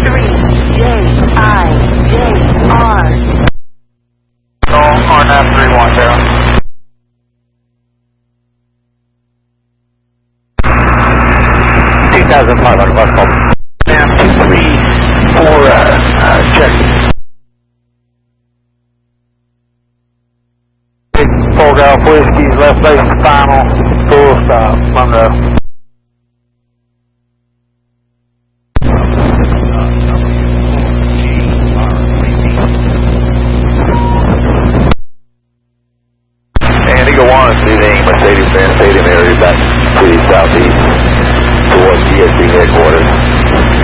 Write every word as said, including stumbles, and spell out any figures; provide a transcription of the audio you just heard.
three J I J R. R nine three one zero. two thousand five hundred west call. Now two three four, uh, uh, check. Full Golf Whiskey's left base final, full stop, Monroe. And Eagle one is leaving Mercedes-Benz Stadium area back to the southeast towards G S C headquarters.